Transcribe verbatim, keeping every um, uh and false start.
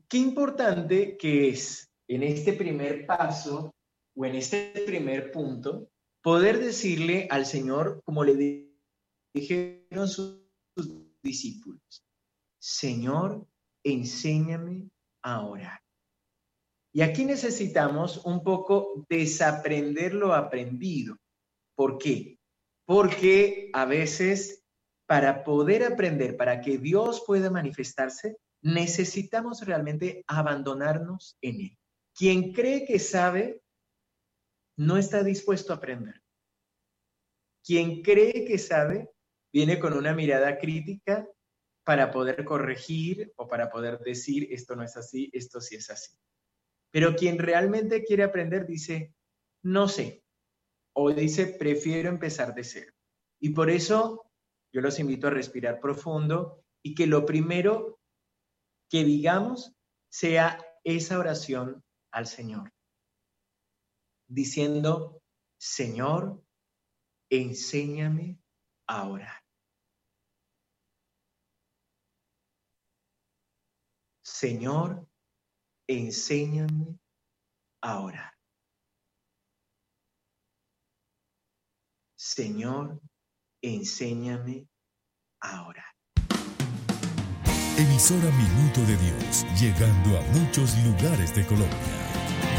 Qué importante que es en este primer paso o en este primer punto poder decirle al Señor, como le dijeron sus, sus discípulos, Señor, enséñame a orar. Y aquí necesitamos un poco desaprender lo aprendido. ¿Por qué? Porque a veces para poder aprender, para que Dios pueda manifestarse, necesitamos realmente abandonarnos en Él. Quien cree que sabe, no está dispuesto a aprender. Quien cree que sabe, viene con una mirada crítica para poder corregir o para poder decir, esto no es así, esto sí es así. Pero quien realmente quiere aprender dice, no sé, o dice, prefiero empezar de cero. Y por eso yo los invito a respirar profundo y que lo primero que digamos sea esa oración al Señor, diciendo, Señor, enséñame a orar. Señor, enséñame a orar. Señor, enséñame a orar. Emisora Minuto de Dios, llegando a muchos lugares de Colombia.